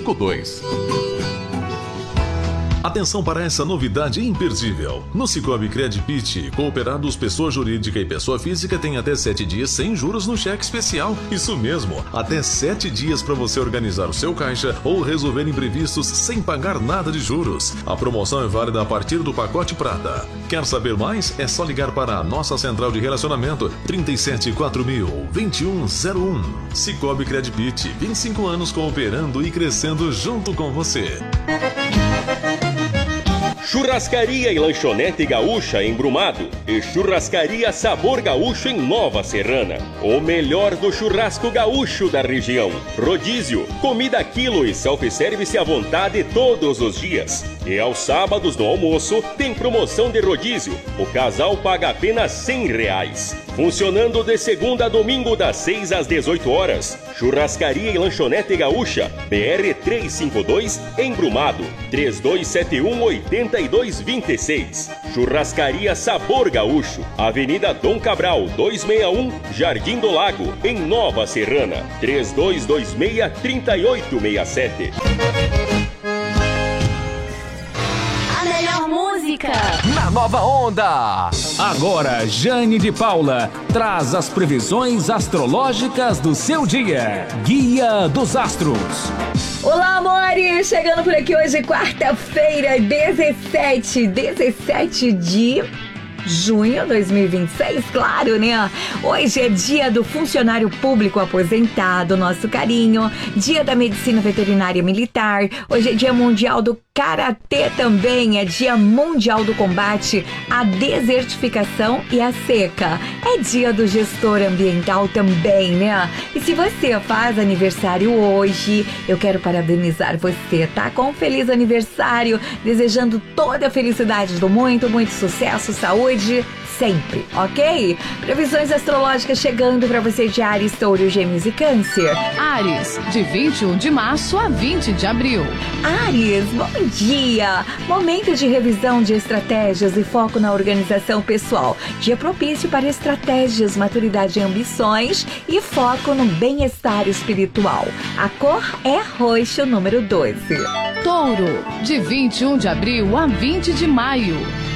3352. Atenção para essa novidade imperdível. No Cicobi Credpit, cooperados pessoa jurídica e pessoa física têm até 7 dias sem juros no cheque especial. Isso mesmo, até 7 dias para você organizar o seu caixa ou resolver imprevistos sem pagar nada de juros. A promoção é válida a partir do pacote prata. Quer saber mais? É só ligar para a nossa central de relacionamento 374000-2101. Cicobi Credpit, 25 anos cooperando e crescendo junto com você. Churrascaria e Lanchonete Gaúcha em Brumado e Churrascaria Sabor Gaúcho em Nova Serrana. O melhor do churrasco gaúcho da região. Rodízio, comida a quilo e self-service à vontade todos os dias. E aos sábados no almoço tem promoção de rodízio. O casal paga apenas R$100. Funcionando de segunda a domingo das 6 às 18 horas. Churrascaria e Lanchonete Gaúcha, BR 352 em Brumado, 3271-8226. Churrascaria Sabor Gaúcho, Avenida Dom Cabral 261, Jardim do Lago, em Nova Serrana, 3226-3867. Na Nova Onda. Agora, Jane de Paula traz as previsões astrológicas do seu dia. Guia dos Astros. Olá, amores! Chegando por aqui hoje, quarta-feira, 17 de junho de 2026, claro, né? Hoje é dia do funcionário público aposentado, nosso carinho, dia da medicina veterinária militar, hoje é dia mundial do karatê também, é dia mundial do combate à desertificação e à seca, é dia do gestor ambiental também, né? E se você faz aniversário hoje, eu quero parabenizar você, tá? Com um feliz aniversário, desejando toda a felicidade do muito sucesso, saúde, sempre, ok? Previsões astrológicas chegando para você de Áries, Touro, Gêmeos e Câncer. Áries, de 21 de março a 20 de abril. Áries, bom dia! Momento de revisão de estratégias e foco na organização pessoal. Dia propício para estratégias, maturidade e ambições e foco no bem-estar espiritual. A cor é roxo, número 12. Touro, de 21 de abril a 20 de maio.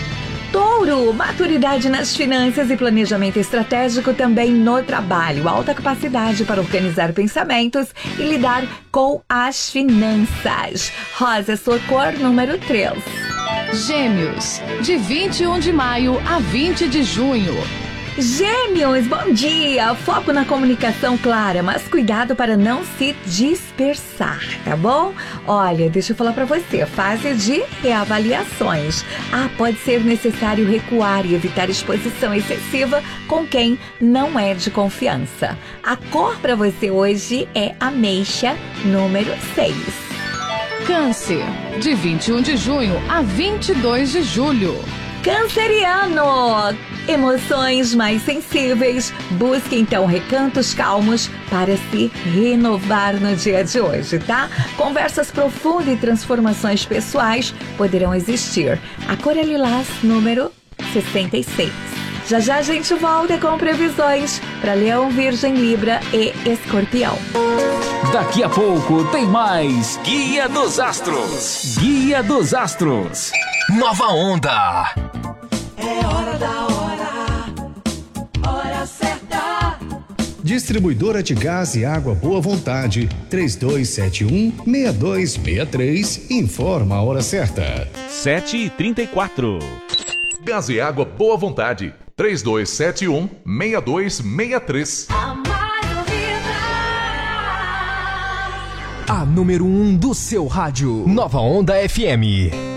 Touro, maturidade nas finanças e planejamento estratégico também no trabalho. Alta capacidade para organizar pensamentos e lidar com as finanças. Rosa, sua cor, número 3. Gêmeos, de 21 de maio a 20 de junho. Gêmeos, bom dia! Foco na comunicação clara, mas cuidado para não se dispersar, tá bom? Olha, deixa eu falar pra você, fase de reavaliações. Pode ser necessário recuar e evitar exposição excessiva com quem não é de confiança. A cor pra você hoje é ameixa, número 6. Câncer, de 21 de junho a 22 de julho. Canceriano, emoções mais sensíveis, busque então recantos calmos para se renovar no dia de hoje, tá? Conversas profundas e transformações pessoais poderão existir. A cor é lilás, número 66. Já a gente volta com previsões para Leão, Virgem, Libra e Escorpião. Daqui a pouco tem mais Guia dos Astros. Guia dos Astros. Nova Onda. É hora da hora certa. Distribuidora de gás e água Boa Vontade, 3271-6263, informa a hora certa. 7h34. Gás e água Boa Vontade, 3271-6263. A número 1 do seu rádio. Nova Onda FM.